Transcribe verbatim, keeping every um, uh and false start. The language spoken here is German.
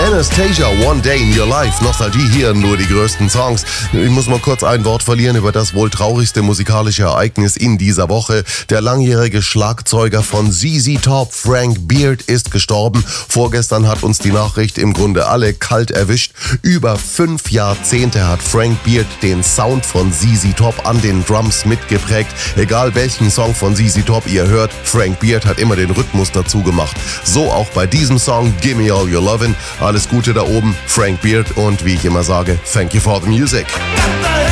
Anastasia, One Day in Your Life. Nostalgie hier, nur die größten Songs. Ich muss mal kurz ein Wort verlieren über das wohl traurigste musikalische Ereignis in dieser Woche. Der langjährige Schlagzeuger von Z Z Top, Frank Beard, ist gestorben. Vorgestern hat uns die Nachricht im Grunde alle kalt erwischt. Über fünf Jahrzehnte hat Frank Beard den Sound von Z Z Top an den Drums mitgeprägt. Egal welchen Song von Z Z Top ihr hört, Frank Beard hat immer den Rhythmus dazu gemacht. So auch bei diesem Song, Gimme All Your Lovin'. Alles Gute da oben, Frank Beard, und wie ich immer sage, thank you for the music.